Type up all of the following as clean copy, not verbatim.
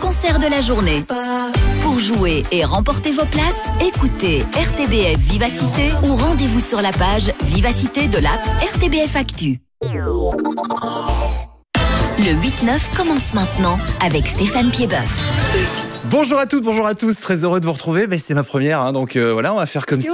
concert de la journée. Pour jouer et remporter vos places, écoutez RTBF Vivacité ou rendez-vous sur la page Vivacité de l'app RTBF Actu. Le 8-9 commence maintenant avec Stéphane Piedboeuf. Bonjour à toutes, bonjour à tous, très heureux de vous retrouver. Mais c'est ma première, hein, donc voilà, on va faire comme si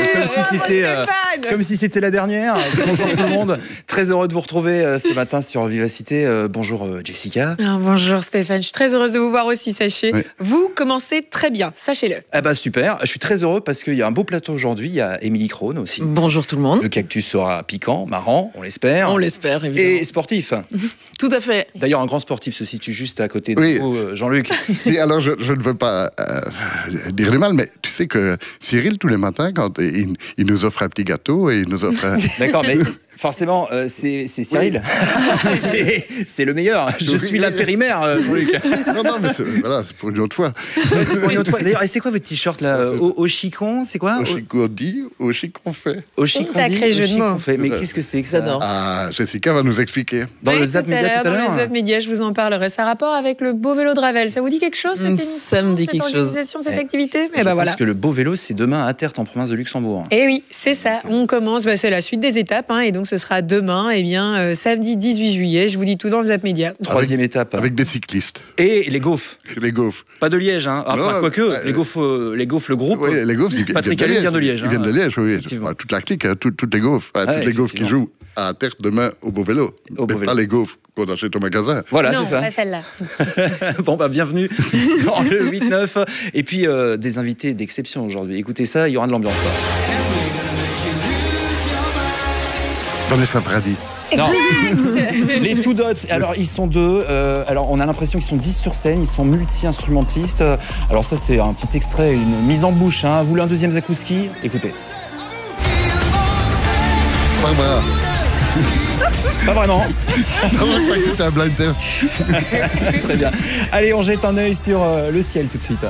c'était la dernière. Bonjour tout le monde, très heureux de vous retrouver ce matin sur Vivacité. Bonjour Jessica. Bonjour Stéphane, je suis très heureuse de vous voir aussi, sachez. Oui. Vous commencez très bien, sachez-le. Ah bah super, je suis très heureux parce qu'il y a un beau plateau aujourd'hui. Il y a Émilie Krohn aussi. Bonjour tout le monde. Le cactus sera piquant, marrant, on l'espère. On l'espère, évidemment. Et sportif. Tout à fait. D'ailleurs, un grand sportif se situe juste à côté de Oui. vous, Jean-Luc. Et alors, je ne veux pas dire du mal, mais tu sais que Cyril, tous les matins, quand il nous offre un petit gâteau et il nous offre un... D'accord, mais forcément, c'est Cyril. C'est le meilleur. Je suis l'intérimaire, Jean-Luc. Non, mais c'est pour une autre fois. C'est pour une autre fois. D'ailleurs, et c'est quoi votre t-shirt là? Au chicon, c'est quoi? Au chicon dit, au chicon fait. Au chicon dit, Sacré au jeu de chicon mots. fait. Mais qu'est-ce que c'est que ça? J'adore. Ah, Jessica va nous expliquer. Dans le Oui, Zap Média tout à Dans l'heure. le Zap Média, je vous en parlerai. Ça a rapport avec le beau vélo de Ravel. Ça vous dit quelque chose cette émission, Ça me dit quelque chose. organisation, cette activité? Je pense Voilà. que le beau vélo, c'est demain à Tertre en province de Luxembourg. Et oui, c'est ça. On commence, c'est la suite des étapes, et donc ce sera demain, samedi 18 juillet. Je vous dis tout dans le Zap Média. Troisième étape. Avec des cyclistes. Et les gaufres. Les gaufres. Pas de Liège, hein. Non, Quoique, les gaufres, le groupe. Oui, les gaufres, ils Patrick Allais vient de Liège. Ils viennent de Liège, oui. Effectivement. Toute la clique, toutes les gaufres. Toutes les gaufres qui jouent à terre demain au beau vélo. Pas les gaufres qu'on achète au magasin. Voilà, Non, c'est ça. pas celle-là. Bon, bienvenue dans le 8-9. Et puis, des invités d'exception aujourd'hui. Écoutez ça, il y aura de l'ambiance. Vanessa Paradis. Non. Les Two Dots, alors ils sont deux. Alors on a l'impression qu'ils sont 10 sur scène, ils sont multi-instrumentistes. Alors ça c'est un petit extrait, une mise en bouche. Vous voulez un deuxième Zakouski? Écoutez. Voilà. Pas vraiment. Je crois que c'était un blind test. Très bien. Allez, on jette un œil sur le ciel tout de suite.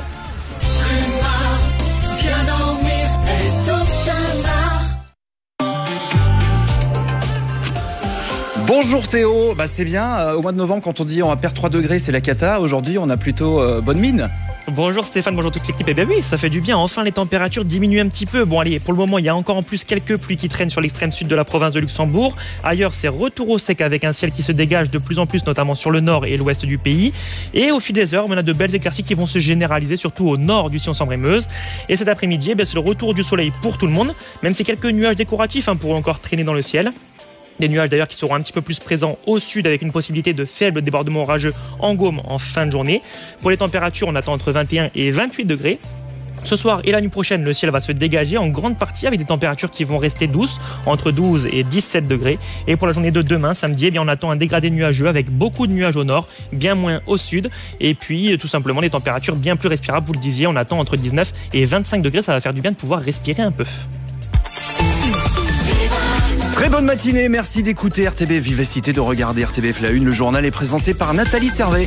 Bonjour Théo, c'est bien, au mois de novembre quand on dit on va perdre 3 degrés c'est la cata, aujourd'hui on a plutôt bonne mine. Bonjour Stéphane, bonjour toute l'équipe. Et bien oui, ça fait du bien, enfin les températures diminuent un petit peu. Bon allez, pour le moment il y a encore en plus quelques pluies qui traînent sur l'extrême sud de la province de Luxembourg. Ailleurs c'est retour au sec avec un ciel qui se dégage de plus en plus, notamment sur le nord et l'ouest du pays. Et au fil des heures, on a de belles éclaircies qui vont se généraliser, surtout au nord du Sion-Sambre-et-Meuse. Et cet après-midi, c'est le retour du soleil pour tout le monde, même si quelques nuages décoratifs pourront encore traîner dans le ciel. Des nuages d'ailleurs qui seront un petit peu plus présents au sud avec une possibilité de faibles débordements orageux en Gaume en fin de journée. Pour les températures, on attend entre 21 et 28 degrés. Ce soir et la nuit prochaine, le ciel va se dégager en grande partie avec des températures qui vont rester douces, entre 12 et 17 degrés. Et pour la journée de demain, samedi, on attend un dégradé nuageux avec beaucoup de nuages au nord, bien moins au sud. Et puis, tout simplement, des températures bien plus respirables, vous le disiez, on attend entre 19 et 25 degrés. Ça va faire du bien de pouvoir respirer un peu. Très bonne matinée, merci d'écouter RTB Vivacité, de regarder RTBF La Une. Le journal est présenté par Nathalie Servet.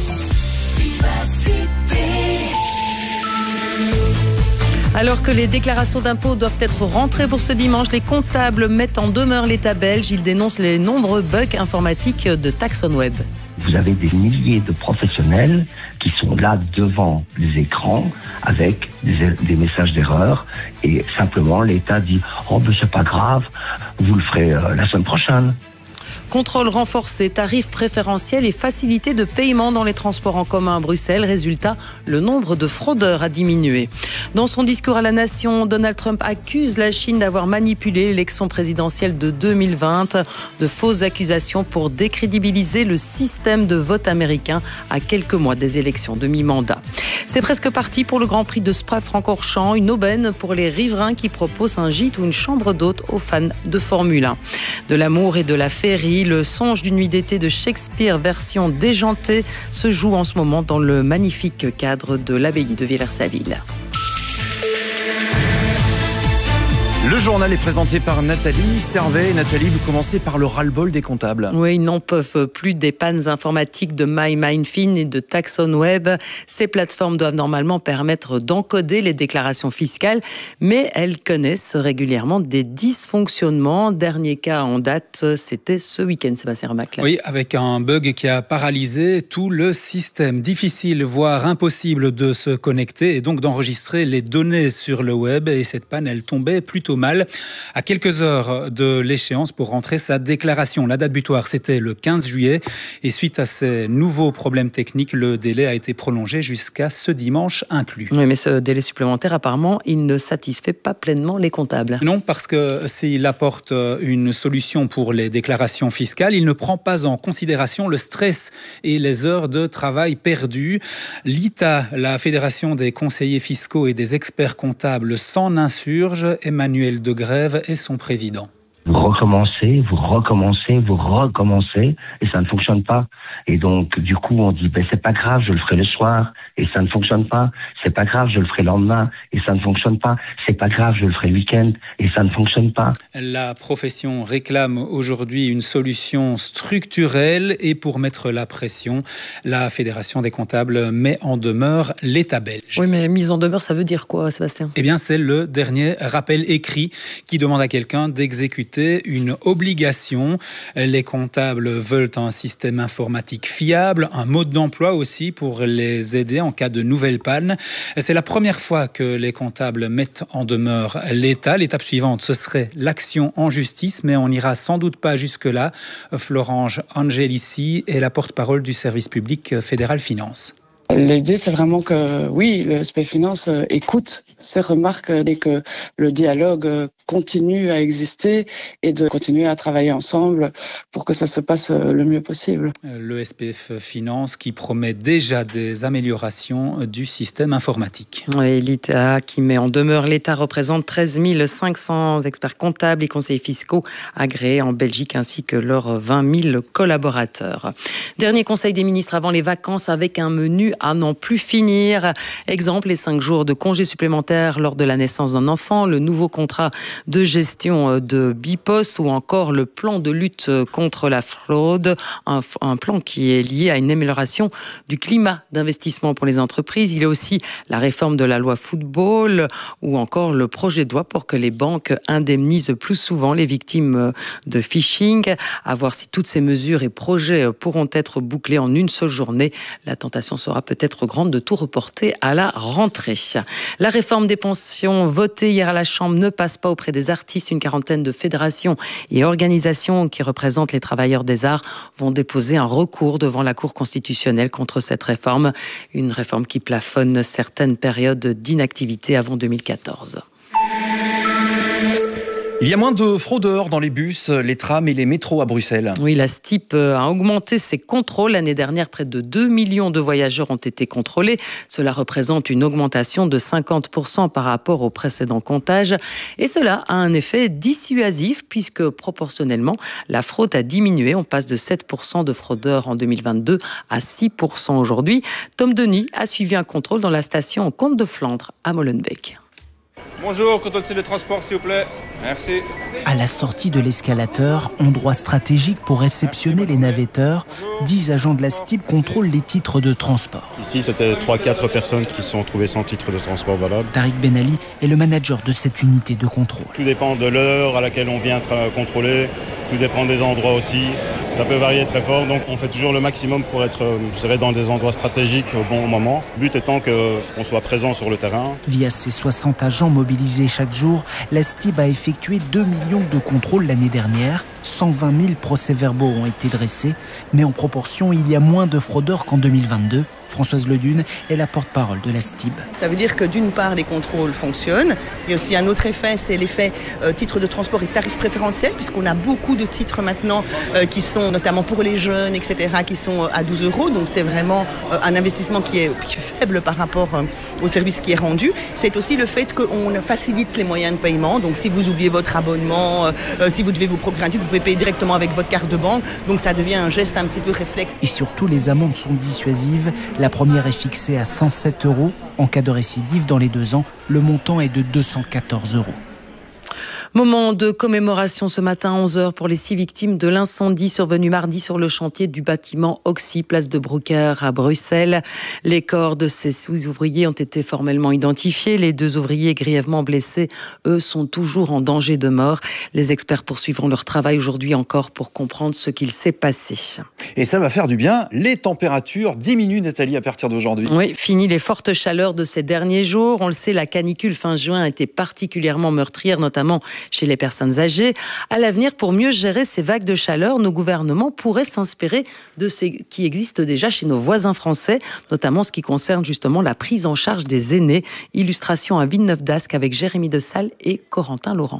Alors que les déclarations d'impôts doivent être rentrées pour ce dimanche, les comptables mettent en demeure l'État belge. Ils dénoncent les nombreux bugs informatiques de TaxonWeb. Vous avez des milliers de professionnels qui sont là devant les écrans avec des messages d'erreur et simplement l'État dit « Oh, mais c'est pas grave, vous le ferez la semaine prochaine ». Contrôle renforcé, tarifs préférentiels et facilité de paiement dans les transports en commun à Bruxelles. Résultat, le nombre de fraudeurs a diminué. Dans son discours à la nation, Donald Trump accuse la Chine d'avoir manipulé l'élection présidentielle de 2020. De fausses accusations pour décrédibiliser le système de vote américain à quelques mois des élections de mi-mandat. C'est presque parti pour le Grand Prix de Spa-Francorchamps, une aubaine pour les riverains qui proposent un gîte ou une chambre d'hôte aux fans de Formule 1. De l'amour et de la féerie, le songe d'une nuit d'été de Shakespeare version déjantée se joue en ce moment dans le magnifique cadre de l'abbaye de Villers-Saville. Le journal est présenté par Nathalie Servet. Nathalie, vous commencez par le ras-le-bol des comptables. Oui, ils n'en peuvent plus des pannes informatiques de MyMindFin et de TaxonWeb. Ces plateformes doivent normalement permettre d'encoder les déclarations fiscales, mais elles connaissent régulièrement des dysfonctionnements. Dernier cas en date, c'était ce week-end, Sébastien Remacle. Oui, avec un bug qui a paralysé tout le système. Difficile, voire impossible de se connecter et donc d'enregistrer les données sur le web. Et cette panne, elle tombait plutôt mal à quelques heures de l'échéance pour rentrer sa déclaration. La date butoir, c'était le 15 juillet. Et suite à ces nouveaux problèmes techniques, le délai a été prolongé jusqu'à ce dimanche inclus. Oui, mais ce délai supplémentaire, apparemment, il ne satisfait pas pleinement les comptables. Non, parce que s'il apporte une solution pour les déclarations fiscales, il ne prend pas en considération le stress et les heures de travail perdues. L'ITA, la Fédération des conseillers fiscaux et des experts comptables, s'en insurge. Emmanuel Degrève est son président. Vous recommencez, et ça ne fonctionne pas. Et donc, du coup, on dit, c'est pas grave, je le ferai le soir, et ça ne fonctionne pas. C'est pas grave, je le ferai le lendemain, et ça ne fonctionne pas. C'est pas grave, je le ferai le week-end, et ça ne fonctionne pas. La profession réclame aujourd'hui une solution structurelle, et pour mettre la pression, la Fédération des comptables met en demeure l'État belge. Oui, mais mise en demeure, ça veut dire quoi, Sébastien ? Eh bien, c'est le dernier rappel écrit qui demande à quelqu'un d'exécuter une obligation. Les comptables veulent un système informatique fiable, un mode d'emploi aussi pour les aider en cas de nouvelle panne. C'est la première fois que les comptables mettent en demeure l'État. L'étape suivante, ce serait l'action en justice, mais on n'ira sans doute pas jusque-là. Florange Angelici est la porte-parole du service public fédéral Finance. L'idée, c'est vraiment que, oui, le SPF Finance écoute ces remarques et que le dialogue continue à exister et de continuer à travailler ensemble pour que ça se passe le mieux possible. Le SPF Finance qui promet déjà des améliorations du système informatique. Oui, l'ITA qui met en demeure l'État représente 13 500 experts comptables et conseillers fiscaux agréés en Belgique ainsi que leurs 20 000 collaborateurs. Dernier conseil des ministres avant les vacances avec un menu à n'en plus finir. Exemple, les 5 jours de congés supplémentaires lors de la naissance d'un enfant, le nouveau contrat de gestion de Bipost ou encore le plan de lutte contre la fraude, un plan qui est lié à une amélioration du climat d'investissement pour les entreprises. Il y a aussi la réforme de la loi football ou encore le projet de loi pour que les banques indemnisent plus souvent les victimes de phishing. À voir si toutes ces mesures et projets pourront être bouclés en une seule journée. La tentation sera peut-être grande de tout reporter à la rentrée. La réforme des pensions votée hier à la Chambre ne passe pas auprès des artistes. Une quarantaine de fédérations et organisations qui représentent les travailleurs des arts vont déposer un recours devant la Cour constitutionnelle contre cette réforme. Une réforme qui plafonne certaines périodes d'inactivité avant 2014. Il y a moins de fraudeurs dans les bus, les trams et les métros à Bruxelles. Oui, la STIP a augmenté ses contrôles. L'année dernière, près de 2 millions de voyageurs ont été contrôlés. Cela représente une augmentation de 50% par rapport au précédent comptage. Et cela a un effet dissuasif puisque proportionnellement, la fraude a diminué. On passe de 7% de fraudeurs en 2022 à 6% aujourd'hui. Tom Denis a suivi un contrôle dans la station Comte de Flandre à Molenbeek. Bonjour, contrôle de transport s'il vous plaît. Merci. À la sortie de l'escalateur, endroit stratégique pour réceptionner les navetteurs, 10 agents de la STIP contrôlent les titres de transport. Ici, c'était 3-4 personnes qui se sont retrouvées sans titre de transport valable. Tariq Ben Ali est le manager de cette unité de contrôle. Tout dépend de l'heure à laquelle on vient contrôler, tout dépend des endroits aussi. Ça peut varier très fort, donc on fait toujours le maximum pour être, dans des endroits stratégiques au bon moment. Le but étant qu'on soit présent sur le terrain. Via ses 60 agents mobilisés chaque jour, la STIB a effectué 2 millions de contrôles l'année dernière. 120 000 procès-verbaux ont été dressés, mais en proportion, il y a moins de fraudeurs qu'en 2022. Françoise Ledune est la porte-parole de la STIB. Ça veut dire que d'une part, les contrôles fonctionnent. Il y a aussi un autre effet, c'est l'effet titre de transport et tarif préférentiel, puisqu'on a beaucoup de titres maintenant qui sont, notamment pour les jeunes, etc., qui sont à 12 €. Donc c'est vraiment un investissement qui est faible par rapport au service qui est rendu. C'est aussi le fait qu'on facilite les moyens de paiement. Donc si vous oubliez votre abonnement, si vous devez vous procurer un titre, vous pouvez payer directement avec votre carte de banque. Donc ça devient un geste un petit peu réflexe. Et surtout, les amendes sont dissuasives. La première est fixée à 107 €. En cas de récidive dans les 2 ans, le montant est de 214 €. Moment de commémoration ce matin à 11h pour les 6 victimes de l'incendie survenu mardi sur le chantier du bâtiment Oxy, place de Broecker à Bruxelles. Les corps de ces 6 ouvriers ont été formellement identifiés. Les 2 ouvriers grièvement blessés, eux, sont toujours en danger de mort. Les experts poursuivront leur travail aujourd'hui encore pour comprendre ce qu'il s'est passé. Et ça va faire du bien. Les températures diminuent, Nathalie, à partir d'aujourd'hui. Oui, fini les fortes chaleurs de ces derniers jours. On le sait, la canicule fin juin a été particulièrement meurtrière, notamment chez les personnes âgées. À l'avenir, pour mieux gérer ces vagues de chaleur, nos gouvernements pourraient s'inspirer de ce qui existe déjà chez nos voisins français, notamment ce qui concerne justement la prise en charge des aînés. Illustration à Villeneuve-d'Ascq avec Jérémy Dessal et Corentin Laurent.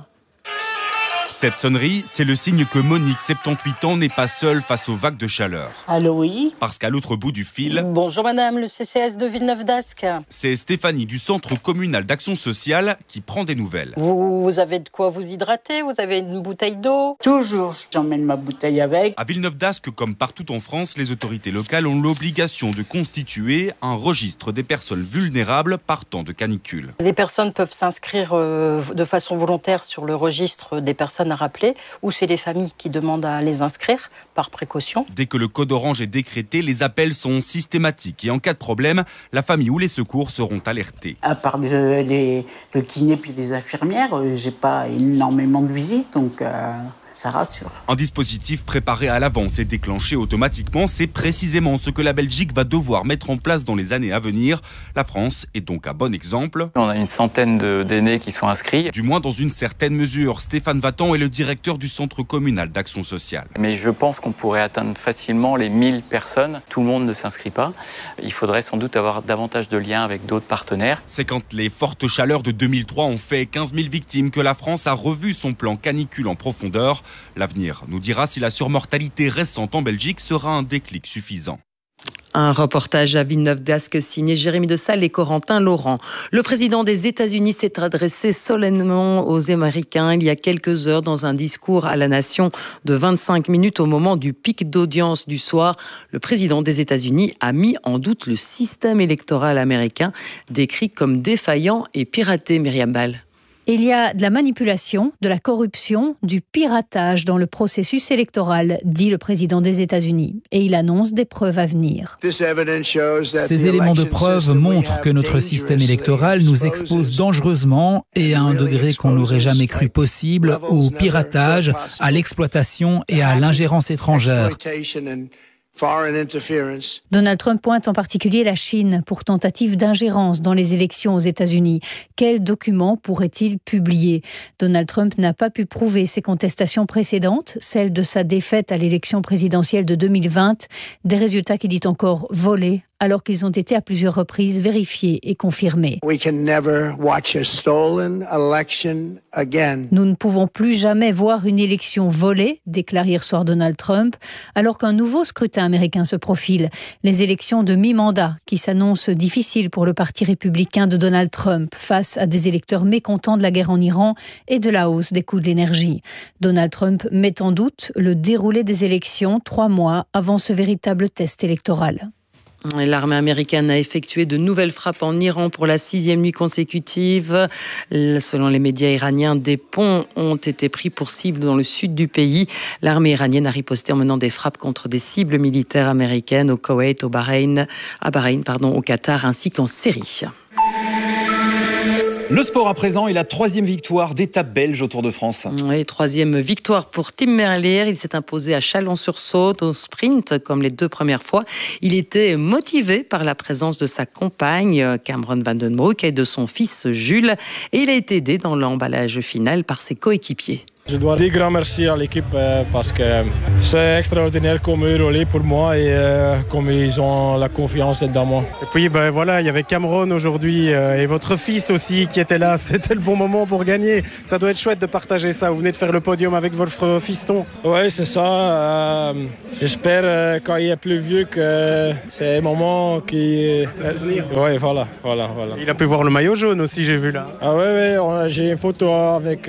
Cette sonnerie, c'est le signe que Monique, 78 ans, n'est pas seule face aux vagues de chaleur. Allô, oui. Parce qu'à l'autre bout du fil... Bonjour madame, le CCS de Villeneuve-d'Ascq. C'est Stéphanie du Centre communal d'action sociale qui prend des nouvelles. Vous avez de quoi vous hydrater? Vous avez une bouteille d'eau? Toujours, j'emmène ma bouteille avec. À Villeneuve-d'Ascq, comme partout en France, les autorités locales ont l'obligation de constituer un registre des personnes vulnérables partant de canicule. Les personnes peuvent s'inscrire de façon volontaire sur le registre des personnes à rappeler, ou c'est les familles qui demandent à les inscrire par précaution. Dès que le code orange est décrété, les appels sont systématiques et en cas de problème, la famille ou les secours seront alertés. À part le kiné puis les infirmières, j'ai pas énormément de visites, donc ça rassure. Un dispositif préparé à l'avance et déclenché automatiquement, c'est précisément ce que la Belgique va devoir mettre en place dans les années à venir. La France est donc un bon exemple. On a une centaine d'aînés qui sont inscrits. Du moins dans une certaine mesure. Stéphane Vatan est le directeur du Centre communal d'action sociale. Mais je pense qu'on pourrait atteindre facilement les 1000 personnes. Tout le monde ne s'inscrit pas. Il faudrait sans doute avoir davantage de liens avec d'autres partenaires. C'est quand les fortes chaleurs de 2003 ont fait 15 000 victimes que la France a revu son plan canicule en profondeur. L'avenir nous dira si la surmortalité récente en Belgique sera un déclic suffisant. Un reportage à Villeneuve-d'Ascq signé Jérémy Dessal et Corentin Laurent. Le président des États-Unis s'est adressé solennellement aux Américains il y a quelques heures dans un discours à la nation de 25 minutes au moment du pic d'audience du soir. Le président des États-Unis a mis en doute le système électoral américain, décrit comme défaillant et piraté, Myriam Ball. Il y a de la manipulation, de la corruption, du piratage dans le processus électoral, dit le président des États-Unis. Et il annonce des preuves à venir. Ces éléments de preuve montrent que notre système électoral nous expose dangereusement et à un degré qu'on n'aurait jamais cru possible au piratage, à l'exploitation et à l'ingérence étrangère. Donald Trump pointe en particulier la Chine pour tentative d'ingérence dans les élections aux États-Unis. Quels documents pourrait-il publier? Donald Trump n'a pas pu prouver ses contestations précédentes, celle de sa défaite à l'élection présidentielle de 2020, des résultats qu'il dit encore volés, alors qu'ils ont été à plusieurs reprises vérifiés et confirmés. Nous ne pouvons plus jamais voir une élection volée, déclare hier soir Donald Trump, alors qu'un nouveau scrutin américain se profile. Les élections de mi-mandat qui s'annoncent difficiles pour le parti républicain de Donald Trump face à des électeurs mécontents de la guerre en Iran et de la hausse des coûts de l'énergie. Donald Trump met en doute le déroulé des élections 3 mois avant ce véritable test électoral. L'armée américaine a effectué de nouvelles frappes en Iran pour la 6e nuit consécutive. Selon les médias iraniens, des ponts ont été pris pour cible dans le sud du pays. L'armée iranienne a riposté en menant des frappes contre des cibles militaires américaines au Koweït, au Bahreïn, au Qatar ainsi qu'en Syrie. Le sport à présent et la 3e victoire d'étape belge au Tour de France. Oui, 3e victoire pour Tim Merlier. Il s'est imposé à Chalon-sur-Saône au sprint comme les 2 premières fois. Il était motivé par la présence de sa compagne Cameron Van Den Broek et de son fils Jules. Et il a été aidé dans l'emballage final par ses coéquipiers. Je dois dire grand merci à l'équipe parce que c'est extraordinaire comme Euroleague pour moi et comme ils ont la confiance dans moi. Et puis voilà, il y avait Cameron aujourd'hui et votre fils aussi qui était là. C'était le bon moment pour gagner. Ça doit être chouette de partager ça. Vous venez de faire le podium avec votre fiston. Oui, c'est ça. J'espère quand il est plus vieux que c'est un moment qui... Oui, voilà. Il a pu voir le maillot jaune aussi, j'ai vu là. Ah oui, j'ai une photo avec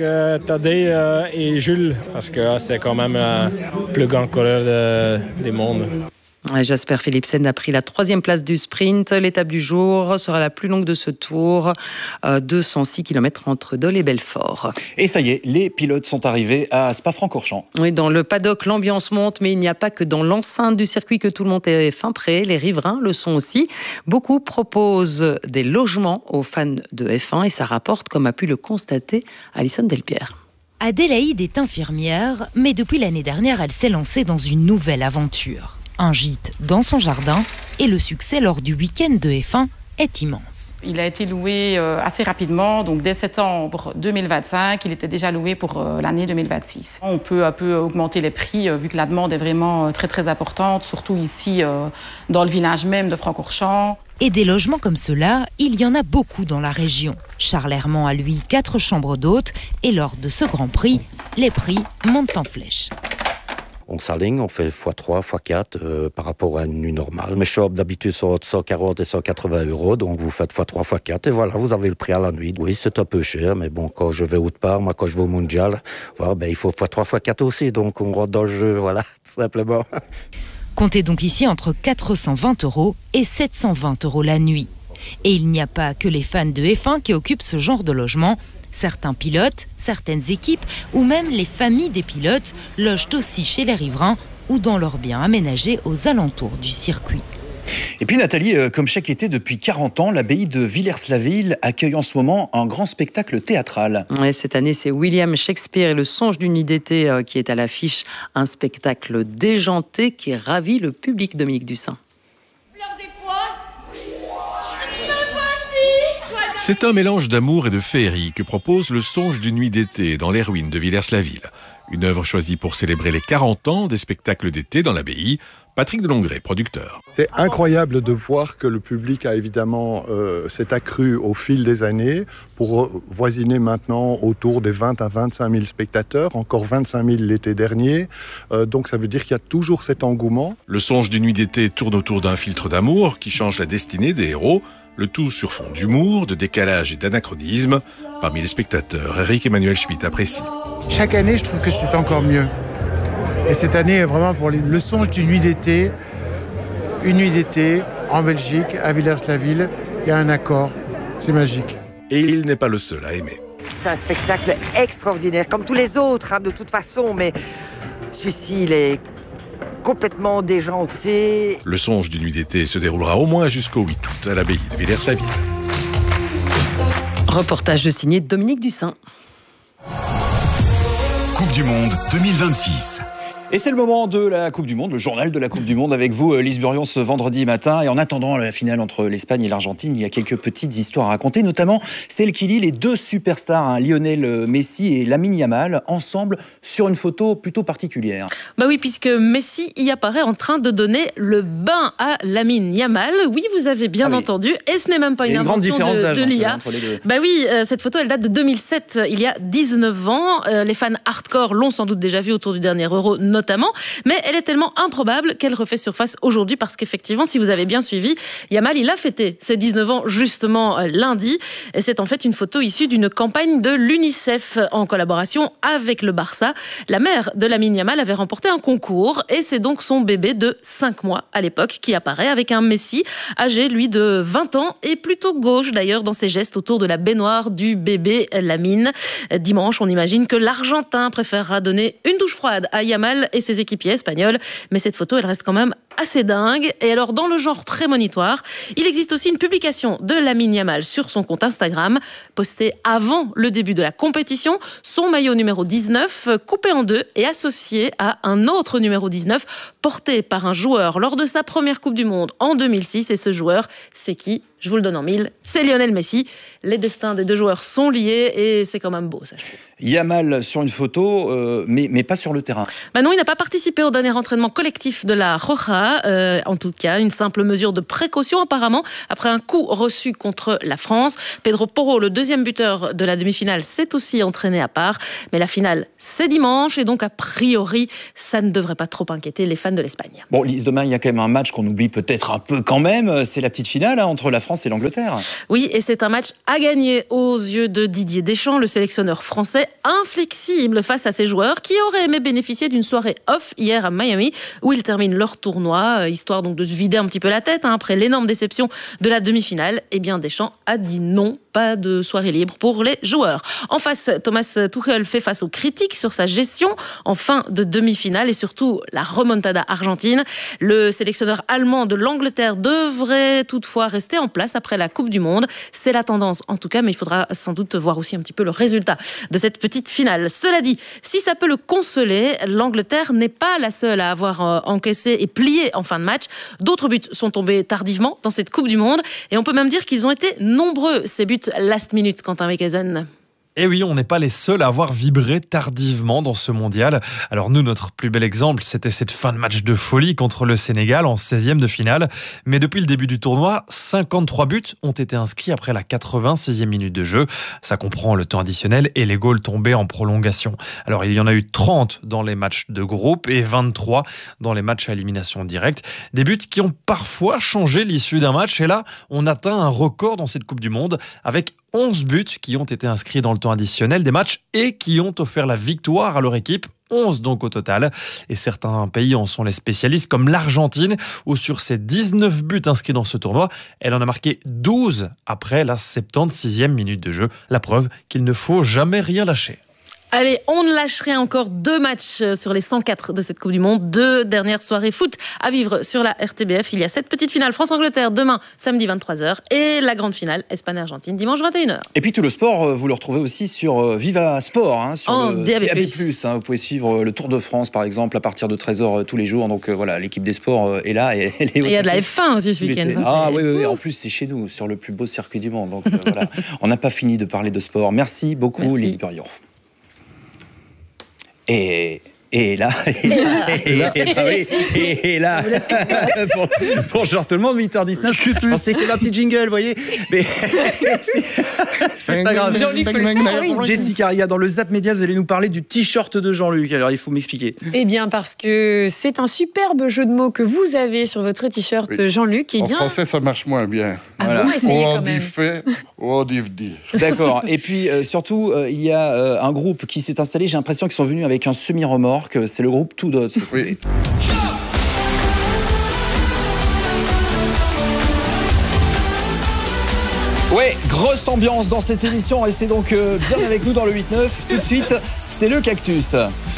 Tadej et Jules, parce que c'est quand même le plus grand coureur du monde. Jasper Philipsen a pris la 3e place du sprint. L'étape du jour sera la plus longue de ce tour, 206 km entre Dole et Belfort. Et ça y est, les pilotes sont arrivés à Spa-Francorchamps. Oui, dans le paddock, l'ambiance monte, mais il n'y a pas que dans l'enceinte du circuit que tout le monde est fin prêt. Les riverains le sont aussi. Beaucoup proposent des logements aux fans de F1 et ça rapporte, comme a pu le constater Alison Delpierre. Adélaïde est infirmière, mais depuis l'année dernière, elle s'est lancée dans une nouvelle aventure. Un gîte dans son jardin et le succès lors du week-end de F1 est immense. Il a été loué assez rapidement, donc dès septembre 2025, il était déjà loué pour l'année 2026. On peut un peu augmenter les prix vu que la demande est vraiment très très importante, surtout ici dans le village même de Francorchamps. Et des logements comme ceux-là, il y en a beaucoup dans la région. Charles Herman a lui 4 chambres d'hôtes et lors de ce Grand Prix, les prix montent en flèche. On s'aligne, on fait x3, x4 par rapport à une nuit normale. Mes chambres d'habitude sont entre 140 et 180 €, donc vous faites x3, x4 et voilà, vous avez le prix à la nuit. Oui, c'est un peu cher, mais bon, quand je vais autre part, moi quand je vais au Mondial, voilà, il faut x3, x4 aussi, donc on rentre dans le jeu, voilà, tout simplement. Comptez donc ici entre 420 € et 720 € la nuit. Et il n'y a pas que les fans de F1 qui occupent ce genre de logement. Certains pilotes, certaines équipes ou même les familles des pilotes logent aussi chez les riverains ou dans leurs biens aménagés aux alentours du circuit. Et puis Nathalie, comme chaque été depuis 40 ans, l'abbaye de Villers-la-Ville accueille en ce moment un grand spectacle théâtral. Ouais, cette année, c'est William Shakespeare et le songe d'une nuit d'été qui est à l'affiche. Un spectacle déjanté qui ravit le public. Dominique Dussin. C'est un mélange d'amour et de féerie que propose le songe d'une nuit d'été dans les ruines de Villers-la-Ville. Une œuvre choisie pour célébrer les 40 ans des spectacles d'été dans l'abbaye. Patrick Delongret, producteur. C'est incroyable de voir que le public a évidemment s'est accru au fil des années pour voisiner maintenant autour des 20 à 25 000 spectateurs, encore 25 000 l'été dernier. Donc ça veut dire qu'il y a toujours cet engouement. Le songe d'une nuit d'été tourne autour d'un filtre d'amour qui change la destinée des héros. Le tout sur fond d'humour, de décalage et d'anachronisme. Parmi les spectateurs, Eric Emmanuel Schmitt apprécie. Chaque année, je trouve que c'est encore mieux. Et cette année, vraiment, pour le songe d'une nuit d'été, une nuit d'été en Belgique, à Villers-la-Ville, il y a un accord. C'est magique. Et il n'est pas le seul à aimer. C'est un spectacle extraordinaire, comme tous les autres, de toute façon, mais celui-ci, il est complètement déjanté. Le songe d'une nuit d'été se déroulera au moins jusqu'au 8 août à l'abbaye de Villers-la-Ville. Reportage signé Dominique Dussin. Coupe du Monde 2026. Et c'est le moment de la Coupe du Monde, le journal de la Coupe du Monde avec vous, Lise Burion, ce vendredi matin. Et en attendant la finale entre l'Espagne et l'Argentine, il y a quelques petites histoires à raconter, notamment celle qui lie les deux superstars, Lionel Messi et Lamine Yamal, ensemble sur une photo plutôt particulière. Bah oui, puisque Messi y apparaît en train de donner le bain à Lamine Yamal. Oui, vous avez bien entendu. Et ce n'est même pas une invention de l'IA. Bah oui, cette photo, elle date de 2007, il y a 19 ans. Les fans hardcore l'ont sans doute déjà vue autour du dernier Euro, notamment, mais elle est tellement improbable qu'elle refait surface aujourd'hui parce qu'effectivement, si vous avez bien suivi, Yamal, il a fêté ses 19 ans justement lundi et c'est en fait une photo issue d'une campagne de l'UNICEF en collaboration avec le Barça. La mère de Lamine Yamal avait remporté un concours et c'est donc son bébé de 5 mois à l'époque qui apparaît avec un Messi âgé, lui, de 20 ans et plutôt gauche d'ailleurs dans ses gestes autour de la baignoire du bébé Lamine. Dimanche, on imagine que l'Argentin préférera donner une douche froide à Yamal et ses équipiers espagnols, mais cette photo, elle reste quand même assez dingue. Et alors, dans le genre prémonitoire, il existe aussi une publication de Lamine Yamal sur son compte Instagram, postée avant le début de la compétition. Son maillot numéro 19, coupé en deux et associé à un autre numéro 19, porté par un joueur lors de sa première Coupe du Monde en 2006. Et ce joueur, c'est qui ? Je vous le donne en mille, c'est Lionel Messi. Les destins des deux joueurs sont liés et c'est quand même beau, ça, je trouve. Yamal sur une photo, mais pas sur le terrain. Bah non, il n'a pas participé au dernier entraînement collectif de la Roja. En tout cas, une simple mesure de précaution apparemment, après un coup reçu contre la France. Pedro Porro, le deuxième buteur de la demi-finale, s'est aussi entraîné à part. Mais la finale, c'est dimanche et donc a priori, ça ne devrait pas trop inquiéter les fans de l'Espagne. Bon, Lise, demain, il y a quand même un match qu'on oublie peut-être un peu quand même. C'est la petite finale entre la France et l'Angleterre. Oui, et c'est un match à gagner aux yeux de Didier Deschamps, le sélectionneur français, inflexible face à ses joueurs qui auraient aimé bénéficier d'une soirée off hier à Miami où ils terminent leur tournoi. tournoi, histoire donc de se vider un petit peu la tête après l'énorme déception de la demi-finale. Eh bien, Deschamps a dit non, pas de soirée libre pour les joueurs. En face, Thomas Tuchel fait face aux critiques sur sa gestion en fin de demi-finale et surtout la remontada argentine. Le sélectionneur allemand de l'Angleterre devrait toutefois rester en place après la Coupe du Monde. C'est la tendance en tout cas, mais il faudra sans doute voir aussi un petit peu le résultat de cette petite finale. Cela dit, si ça peut le consoler, l'Angleterre n'est pas la seule à avoir encaissé et plié en fin de match. D'autres buts sont tombés tardivement dans cette Coupe du Monde et on peut même dire qu'ils ont été nombreux, ces buts last minute, Quentin Wekezen. Et oui, on n'est pas les seuls à avoir vibré tardivement dans ce mondial. Alors nous, notre plus bel exemple, c'était cette fin de match de folie contre le Sénégal en 16e de finale. Mais depuis le début du tournoi, 53 buts ont été inscrits après la 86e minute de jeu. Ça comprend le temps additionnel et les goals tombés en prolongation. Alors il y en a eu 30 dans les matchs de groupe et 23 dans les matchs à élimination directe. Des buts qui ont parfois changé l'issue d'un match. Et là, on atteint un record dans cette Coupe du Monde avec 11 buts qui ont été inscrits dans le temps additionnel des matchs et qui ont offert la victoire à leur équipe. 11 donc au total. Et certains pays en sont les spécialistes, comme l'Argentine, où sur ses 19 buts inscrits dans ce tournoi, elle en a marqué 12 après la 76e minute de jeu. La preuve qu'il ne faut jamais rien lâcher. Allez, on ne lâche rien, encore 2 matchs sur les 104 de cette Coupe du Monde. 2 dernières soirées foot à vivre sur la RTBF. Il y a cette petite finale France-Angleterre demain, samedi 23h. Et la grande finale Espagne-Argentine, dimanche 21h. Et puis tout le sport, vous le retrouvez aussi sur Viva Sport, sur le DAB+. Vous pouvez suivre le Tour de France, par exemple, à partir de 13h tous les jours. Donc voilà, l'équipe des sports est là. Et il y a de la F1 aussi ce week-end. Ah oui, en plus c'est chez nous, sur le plus beau circuit du monde. Donc voilà, on n'a pas fini de parler de sport. Merci beaucoup, Lise Burion. Et là, bonjour tout le monde, 8h19. Je pensais que c'était un petit jingle, vous voyez. Mais c'est pas grave. Jessica Ria, dans le Zap Média, vous allez nous parler du t-shirt de Jean-Luc. Alors, il faut m'expliquer. Eh bien, parce que c'est un superbe jeu de mots que vous avez sur votre t-shirt, Jean-Luc. En français, ça marche moins bien. Voilà. On dit fait, on dit dire. D'accord. Et puis, surtout, il y a un groupe qui s'est installé. J'ai l'impression qu'ils sont venus avec un semi-remorque. C'est le groupe Two Dots. Oui. Ouais, grosse ambiance dans cette émission. Restez donc bien avec nous dans le 8-9. Tout de suite, c'est le Cactus.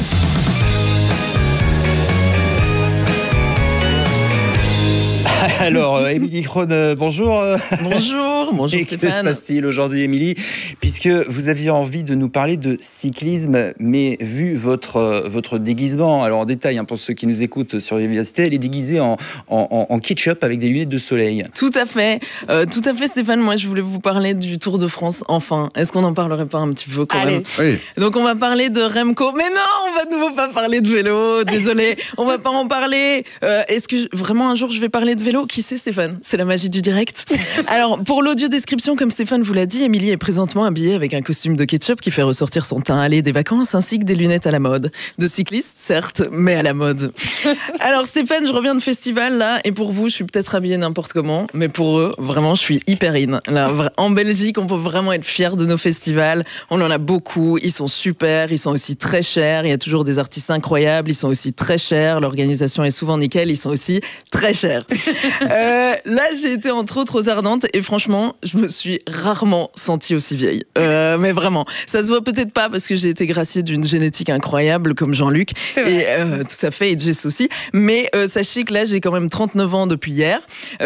Alors, Émilie Krohn, bonjour. Bonjour Stéphane. Que se passe-t-il aujourd'hui, Émilie? Puisque vous aviez envie de nous parler de cyclisme, mais vu votre déguisement, alors en détail, pour ceux qui nous écoutent sur l'université, elle est déguisée en ketchup avec des lunettes de soleil. Tout à fait, Stéphane. Moi, je voulais vous parler du Tour de France, enfin. Est-ce qu'on n'en parlerait pas un petit peu quand même? Oui. Donc, on va parler de Remco. Mais non, on va de nouveau pas parler de vélo, désolé. On va pas en parler. Est-ce que vraiment un jour, je vais parler de vélo? Qui c'est, Stéphane? C'est la magie du direct. Alors, pour l'audio-description, comme Stéphane vous l'a dit, Émilie est présentement habillée avec un costume de ketchup qui fait ressortir son teint allé des vacances, ainsi que des lunettes à la mode. De cycliste, certes, mais à la mode. Alors, Stéphane, je reviens de festival, là, et pour vous, je suis peut-être habillée n'importe comment, mais pour eux, vraiment, je suis hyper in. Là, en Belgique, on peut vraiment être fiers de nos festivals. On en a beaucoup, ils sont super, ils sont aussi très chers, il y a toujours des artistes incroyables, ils sont aussi très chers, l'organisation est souvent nickel, ils sont aussi très chers. Là, j'ai été entre autres aux Ardentes et franchement, je me suis rarement sentie aussi vieille. Mais vraiment, ça se voit peut-être pas parce que j'ai été graciée d'une génétique incroyable comme Jean-Luc. Et tout à fait, et Jess aussi. Mais sachez que là, j'ai quand même 39 ans depuis hier.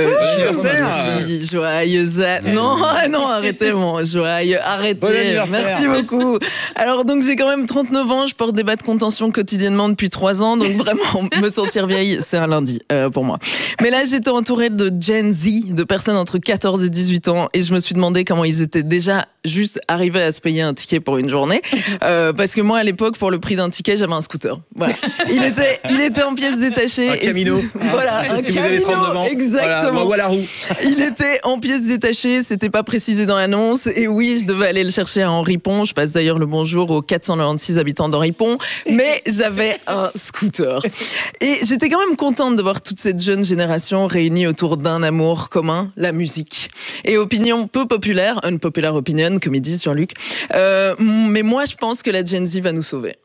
Joyeuse. Non, arrêtez, joyeux. Arrêtez. Merci beaucoup. Alors, donc, j'ai quand même 39 ans. Je porte des bas de contention quotidiennement depuis 3 ans. Donc, vraiment, me sentir vieille, c'est un lundi pour moi. Mais là, j'étais entourée de Gen Z, de personnes entre 14 et 18 ans, et je me suis demandé comment ils étaient déjà juste arrivés à se payer un ticket pour une journée. Parce que moi, à l'époque, pour le prix d'un ticket, j'avais un scooter. Voilà. Il était en pièces détachées. Un Camino. Voilà, un si Camino. Vous avez 39 ans. Exactement. Voilà, roue. Il était en pièces détachées, c'était pas précisé dans l'annonce. Et oui, je devais aller le chercher à Henri Pont. Je passe d'ailleurs le bonjour aux 496 habitants d'Henri Pont. Mais j'avais un scooter. Et j'étais quand même contente de voir toute cette jeune génération réunie autour d'un amour commun, la musique. Et opinion peu populaire, unpopular opinion, comme ils disent Jean-Luc. Mais moi, je pense que la Gen Z va nous sauver.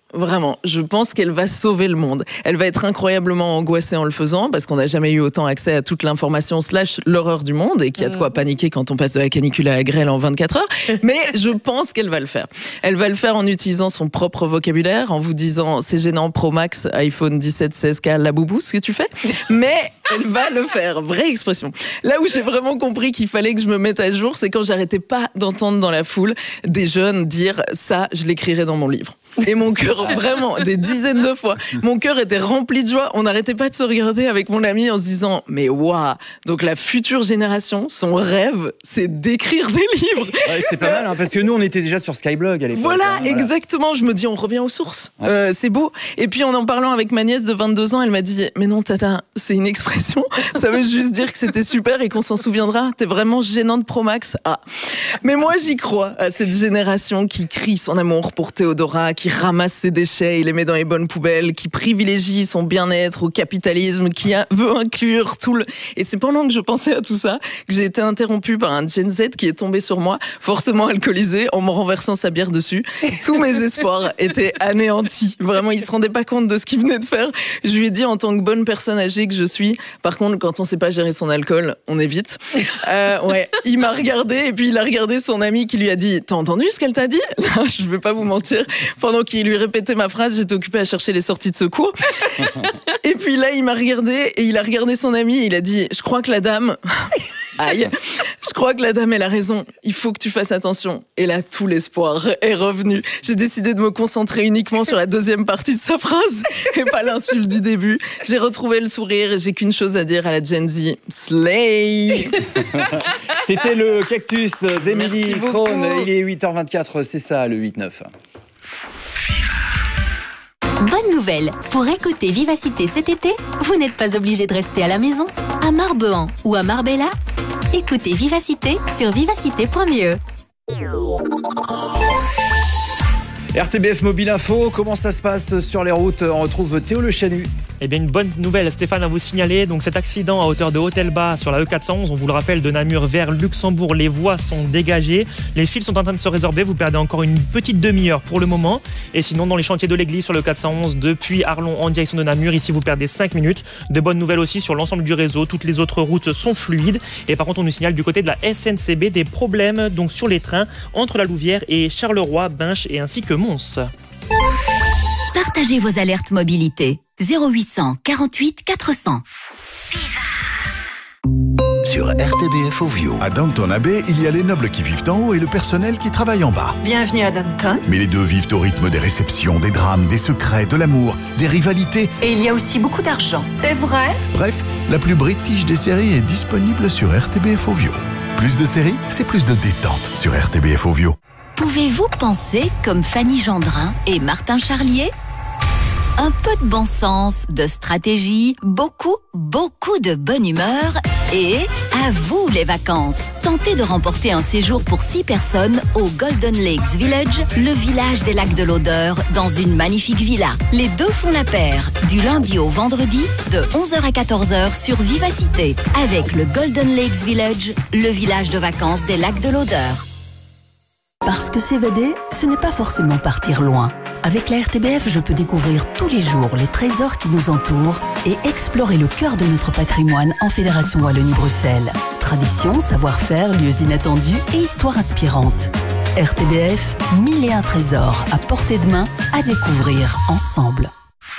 Vraiment, je pense qu'elle va sauver le monde. Elle va être incroyablement angoissée en le faisant parce qu'on n'a jamais eu autant accès à toute l'information / l'horreur du monde et qu'il y a de quoi paniquer quand on passe de la canicule à la grêle en 24 heures. Mais je pense qu'elle va le faire. Elle va le faire en utilisant son propre vocabulaire, en vous disant c'est gênant, Pro Max, iPhone 17, 16K, la boubou, ce que tu fais. Mais elle va le faire, vraie expression. Là où j'ai vraiment compris qu'il fallait que je me mette à jour, c'est quand j'arrêtais pas d'entendre dans la foule des jeunes dire ça, je l'écrirai dans mon livre. Et mon cœur, vraiment, des dizaines de fois, mon cœur était rempli de joie. On n'arrêtait pas de se regarder avec mon ami en se disant mais waouh, donc la future génération, son rêve, c'est d'écrire des livres. Ouais, c'est pas mal, hein, parce que nous, on était déjà sur Skyblog à l'époque. Voilà, exactement. Je me dis, on revient aux sources. Ouais. C'est beau. Et puis, en parlant avec ma nièce de 22 ans, elle m'a dit mais non, tata, c'est une expression. Ça veut juste dire que c'était super et qu'on s'en souviendra. T'es vraiment gênante, Pro Max. Ah. Mais moi, j'y crois à cette génération qui crie son amour pour Théodora, qui ramasse ses déchets et les met dans les bonnes poubelles, qui privilégie son bien-être au capitalisme, qui veut inclure tout le... Et c'est pendant que je pensais à tout ça que j'ai été interrompue par un Gen Z qui est tombé sur moi, fortement alcoolisé, en me renversant sa bière dessus. Tous mes espoirs étaient anéantis. Vraiment, il se rendait pas compte de ce qu'il venait de faire. Je lui ai dit, en tant que bonne personne âgée que je suis, par contre, quand on sait pas gérer son alcool, on évite. Ouais, il m'a regardé et puis il a regardé son ami qui lui a dit, t'as entendu ce qu'elle t'a dit? Là, je vais pas vous mentir. Pendant qu'il lui répétait ma phrase, j'étais occupée à chercher les sorties de secours. Et puis là, il m'a regardé et il a regardé son ami et il a dit, je crois que la dame... Aïe, je crois que la dame, elle a raison. Il faut que tu fasses attention. Et là, tout l'espoir est revenu. J'ai décidé de me concentrer uniquement sur la deuxième partie de sa phrase et pas l'insulte du début. J'ai retrouvé le sourire et j'ai qu'une chose à dire à la Gen Z. Slay. C'était le cactus d'Émilie Krohn. Il est 8h24, c'est ça, le 8-9. Bonne nouvelle! Pour écouter Vivacité cet été, vous n'êtes pas obligé de rester à la maison. À Marbehan ou à Marbella, écoutez Vivacité sur vivacité.be. RTBF Mobile Info, comment ça se passe sur les routes? On retrouve Théo Le Chanu. Eh bien, une bonne nouvelle, Stéphane, à vous signaler. Donc, cet accident à hauteur de Hôtel-Bas sur la E411, on vous le rappelle, de Namur vers Luxembourg, les voies sont dégagées. Les fils sont en train de se résorber. Vous perdez encore une petite demi-heure pour le moment. Et sinon, dans les chantiers de l'église sur le 411, depuis Arlon en direction de Namur, ici, vous perdez 5 minutes. De bonnes nouvelles aussi sur l'ensemble du réseau. Toutes les autres routes sont fluides. Et par contre, on nous signale du côté de la SNCB des problèmes donc sur les trains entre la Louvière et Charleroi, Binche et ainsi que Mons. Partagez vos alertes mobilité. 0800 48 400. Sur RTBF Ovio. À Downton Abbey, il y a les nobles qui vivent en haut et le personnel qui travaille en bas. Bienvenue à Downton. Mais les deux vivent au rythme des réceptions, des drames, des secrets, de l'amour, des rivalités. Et il y a aussi beaucoup d'argent. C'est vrai? Bref, la plus british des séries est disponible sur RTBF Ovio. Plus de séries, c'est plus de détente sur RTBF Ovio. Pouvez-vous penser comme Fanny Gendrin et Martin Charlier? Un peu de bon sens, de stratégie, beaucoup de bonne humeur et à vous les vacances. Tentez de remporter un séjour pour 6 personnes au Golden Lakes Village, le village des lacs de l'Odeur, dans une magnifique villa. Les deux font la paire, du lundi au vendredi, de 11h à 14h sur Vivacité, avec le Golden Lakes Village, le village de vacances des lacs de l'Odeur. Parce que s'évader, ce n'est pas forcément partir loin. Avec la RTBF, je peux découvrir tous les jours les trésors qui nous entourent et explorer le cœur de notre patrimoine en Fédération Wallonie-Bruxelles. Tradition, savoir-faire, lieux inattendus et histoires inspirantes. RTBF, 1001 trésors à portée de main à découvrir ensemble.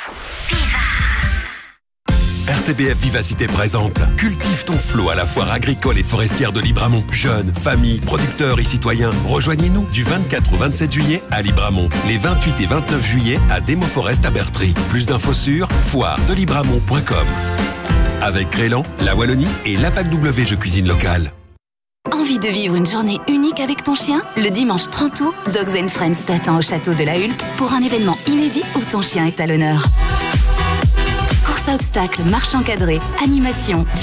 RTBF Vivacité présente Cultive ton flot à la foire agricole et forestière de Libramont. Jeunes, familles, producteurs et citoyens, rejoignez-nous du 24 au 27 juillet à Libramont, les 28 et 29 juillet à Demo Forest à Bertry. Plus d'infos sur foiredelibramont.com. Avec Crélan, la Wallonie et l'APAC W Jeux Cuisine Locale. Envie de vivre une journée unique avec ton chien? Le dimanche 30 août, Dogs & Friends t'attend au château de la Hulpe pour un événement inédit où ton chien est à l'honneur. Course à obstacles, marche encadrée, animation,